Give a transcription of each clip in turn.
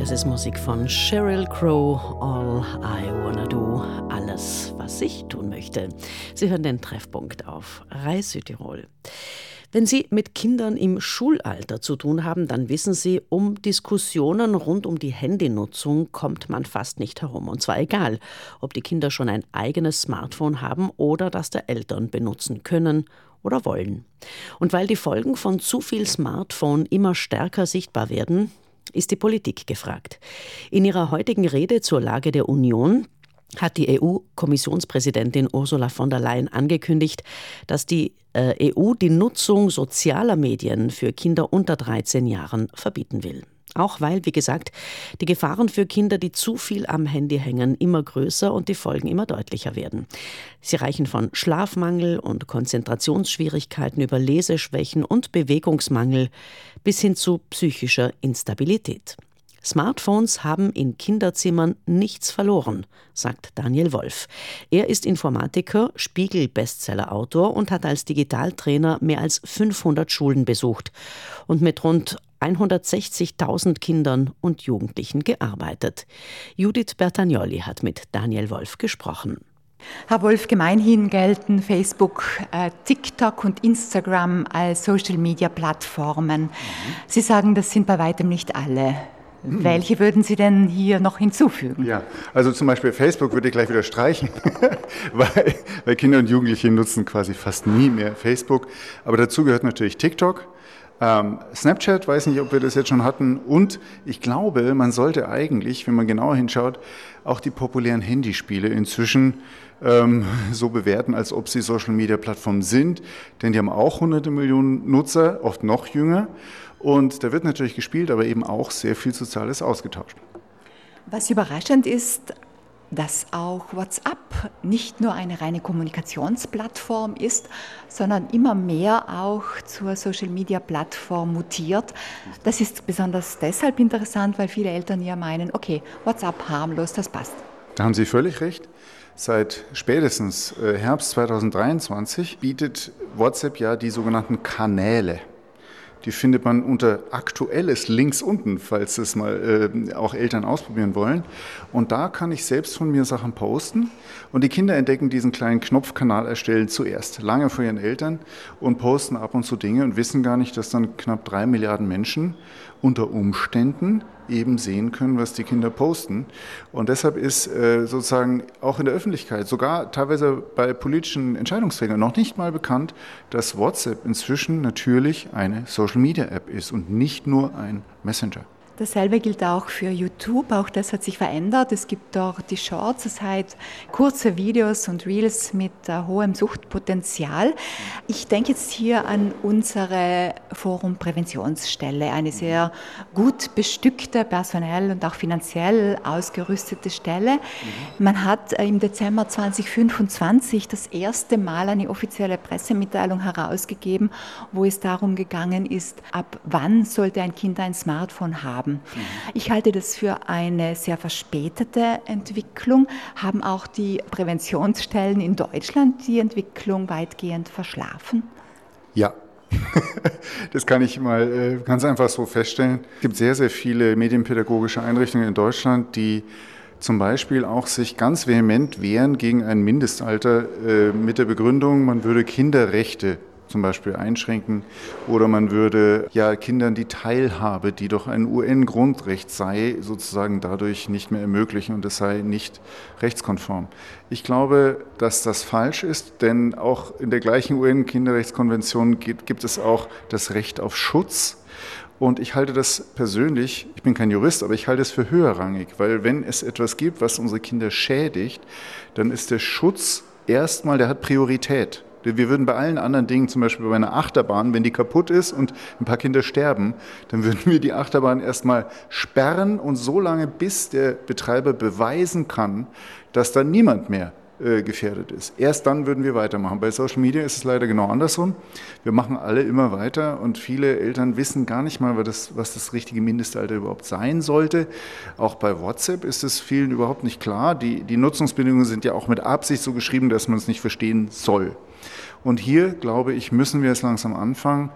Das ist Musik von Sheryl Crow, All I Wanna Do, alles, was ich tun möchte. Sie hören den Treffpunkt auf RAI Südtirol. Wenn Sie mit Kindern im Schulalter zu tun haben, dann wissen Sie, um Diskussionen rund um die Handynutzung kommt man fast nicht herum. Und zwar egal, ob die Kinder schon ein eigenes Smartphone haben oder das der Eltern benutzen können oder wollen. Und weil die Folgen von zu viel Smartphone immer stärker sichtbar werden, ist die Politik gefragt. In ihrer heutigen Rede zur Lage der Union hat die EU-Kommissionspräsidentin Ursula von der Leyen angekündigt, dass die EU die Nutzung sozialer Medien für Kinder unter 13 Jahren verbieten will. Auch weil, wie gesagt, die Gefahren für Kinder, die zu viel am Handy hängen, immer größer und die Folgen immer deutlicher werden. Sie reichen von Schlafmangel und Konzentrationsschwierigkeiten über Leseschwächen und Bewegungsmangel bis hin zu psychischer Instabilität. Smartphones haben in Kinderzimmern nichts verloren, sagt Daniel Wolf. Er ist Informatiker, Spiegel-Bestseller-Autor und hat als Digitaltrainer mehr als 500 Schulen besucht und mit rund 160.000 Kindern und Jugendlichen gearbeitet. Judith Bertagnolli hat mit Daniel Wolf gesprochen. Herr Wolf, gemeinhin gelten Facebook, TikTok und Instagram als Social-Media-Plattformen. Sie sagen, das sind bei weitem nicht alle. Welche würden Sie denn hier noch hinzufügen? Ja, also zum Beispiel Facebook würde ich gleich wieder streichen, weil Kinder und Jugendliche nutzen quasi fast nie mehr Facebook. Aber dazu gehört natürlich TikTok. Snapchat, weiß nicht, ob wir das jetzt schon hatten. Und ich glaube, man sollte eigentlich, wenn man genauer hinschaut, auch die populären Handyspiele inzwischen so bewerten, als ob sie Social-Media-Plattformen sind. Denn die haben auch hunderte Millionen Nutzer, oft noch jünger. Und da wird natürlich gespielt, aber eben auch sehr viel Soziales ausgetauscht. Was überraschend ist, dass auch WhatsApp nicht nur eine reine Kommunikationsplattform ist, sondern immer mehr auch zur Social-Media-Plattform mutiert. Das ist besonders deshalb interessant, weil viele Eltern ja meinen, okay, WhatsApp harmlos, das passt. Da haben Sie völlig recht. Seit spätestens Herbst 2023 bietet WhatsApp ja die sogenannten Kanäle. Die findet man unter Aktuelles links unten, falls das mal auch Eltern ausprobieren wollen. Und da kann ich selbst von mir Sachen posten. Und die Kinder entdecken diesen kleinen Knopfkanal erstellen zuerst, lange vor ihren Eltern, und posten ab und zu Dinge und wissen gar nicht, dass dann knapp 3 Milliarden Menschen unter Umständen eben sehen können, was die Kinder posten. Und deshalb ist sozusagen auch in der Öffentlichkeit, sogar teilweise bei politischen Entscheidungsträgern, noch nicht mal bekannt, dass WhatsApp inzwischen natürlich eine Social-Media-App ist und nicht nur ein Messenger. Dasselbe gilt auch für YouTube, auch das hat sich verändert. Es gibt dort die Shorts, das heißt kurze Videos und Reels mit hohem Suchtpotenzial. Ich denke jetzt hier an unsere Forum-Präventionsstelle, eine sehr gut bestückte, personell und auch finanziell ausgerüstete Stelle. Man hat im Dezember 2025 das erste Mal eine offizielle Pressemitteilung herausgegeben, wo es darum gegangen ist, ab wann sollte ein Kind ein Smartphone haben. Ich halte das für eine sehr verspätete Entwicklung. Haben auch die Präventionsstellen in Deutschland die Entwicklung weitgehend verschlafen? Ja. Das kann ich mal ganz einfach so feststellen. Es gibt sehr, sehr viele medienpädagogische Einrichtungen in Deutschland, die zum Beispiel auch sich ganz vehement wehren gegen ein Mindestalter mit der Begründung, man würde Kinderrechte zum Beispiel einschränken oder man würde ja Kindern die Teilhabe, die doch ein UN-Grundrecht sei, sozusagen dadurch nicht mehr ermöglichen und es sei nicht rechtskonform. Ich glaube, dass das falsch ist, denn auch in der gleichen UN-Kinderrechtskonvention gibt es auch das Recht auf Schutz. Und ich halte das persönlich, ich bin kein Jurist, aber ich halte es für höherrangig, weil wenn es etwas gibt, was unsere Kinder schädigt, dann ist der Schutz erstmal, der hat Priorität. Wir würden bei allen anderen Dingen, zum Beispiel bei einer Achterbahn, wenn die kaputt ist und ein paar Kinder sterben, dann würden wir die Achterbahn erstmal sperren und so lange, bis der Betreiber beweisen kann, dass dann niemand mehr gefährdet ist. Erst dann würden wir weitermachen. Bei Social Media ist es leider genau andersrum. Wir machen alle immer weiter und viele Eltern wissen gar nicht mal, was das richtige Mindestalter überhaupt sein sollte. Auch bei WhatsApp ist es vielen überhaupt nicht klar. Die Nutzungsbedingungen sind ja auch mit Absicht so geschrieben, dass man es nicht verstehen soll. Und hier, glaube ich, müssen wir es langsam anfangen,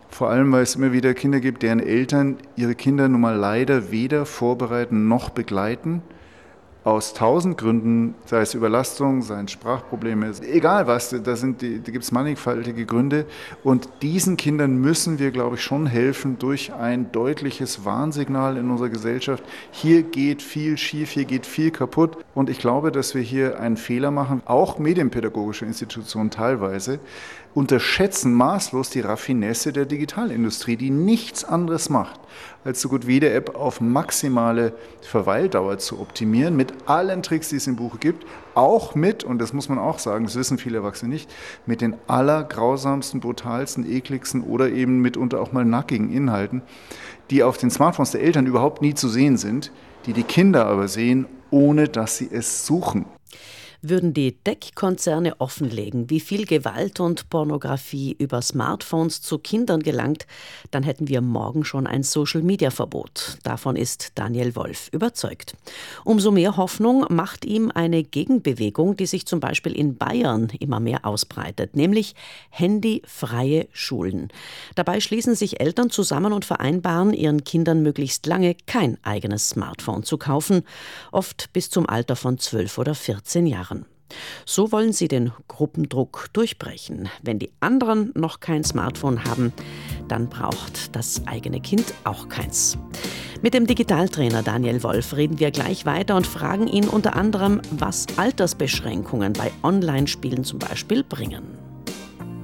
Vor allem, weil es immer wieder Kinder gibt, deren Eltern ihre Kinder nun mal leider weder vorbereiten noch begleiten. Aus 1000 Gründen, sei es Überlastung, seien es Sprachprobleme, egal was, da gibt es mannigfaltige Gründe. Und diesen Kindern müssen wir, glaube ich, schon helfen durch ein deutliches Warnsignal in unserer Gesellschaft. Hier geht viel schief, hier geht viel kaputt. Und ich glaube, dass wir hier einen Fehler machen, auch medienpädagogische Institutionen teilweise, unterschätzen maßlos die Raffinesse der Digitalindustrie, die nichts anderes macht, als so gut wie jede App auf maximale Verweildauer zu optimieren, mit allen Tricks, die es im Buch gibt, auch mit, und das muss man auch sagen, das wissen viele Erwachsene nicht, mit den allergrausamsten, brutalsten, ekligsten oder eben mitunter auch mal nackigen Inhalten, die auf den Smartphones der Eltern überhaupt nie zu sehen sind, die die Kinder aber sehen, ohne dass sie es suchen. Würden die Tech-Konzerne offenlegen, wie viel Gewalt und Pornografie über Smartphones zu Kindern gelangt, dann hätten wir morgen schon ein Social-Media-Verbot. Davon ist Daniel Wolf überzeugt. Umso mehr Hoffnung macht ihm eine Gegenbewegung, die sich zum Beispiel in Bayern immer mehr ausbreitet, nämlich handyfreie Schulen. Dabei schließen sich Eltern zusammen und vereinbaren, ihren Kindern möglichst lange kein eigenes Smartphone zu kaufen, oft bis zum Alter von 12 oder 14 Jahren. So wollen sie den Gruppendruck durchbrechen. Wenn die anderen noch kein Smartphone haben, dann braucht das eigene Kind auch keins. Mit dem Digitaltrainer Daniel Wolf reden wir gleich weiter und fragen ihn unter anderem, was Altersbeschränkungen bei Online-Spielen zum Beispiel bringen.